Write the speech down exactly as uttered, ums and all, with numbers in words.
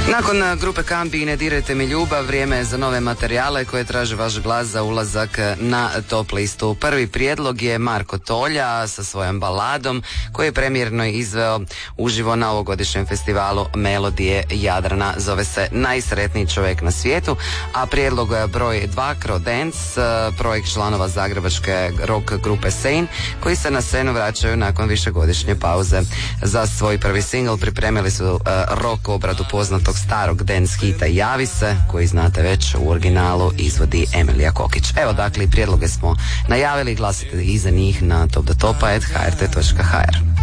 Nakon grupe Kambi i Ne dirajte mi ljubav, vrijeme je za nove materijale koje traže vaš glas za ulazak na top listu. Prvi prijedlog je Marko Tolja sa svojom baladom koji je premijerno izveo uživo na ovogodišnjem festivalu Melodije Jadrana. Zove se Najsretniji čovjek na svijetu, a prijedlog broj dva Crodance, projekt članova zagrebačke rock grupe Sane, koji se na scenu vraćaju nakon višegodišnje pauze. Za svoj prvi singl pripremili su uh, rock obradu poznatog starog dance hita Javi se, koji znate već u originalu izvodi Emilija Kokić. Evo dakle, prijedloge smo najavili, glasite i za njih na top do topa at h r t dot h r.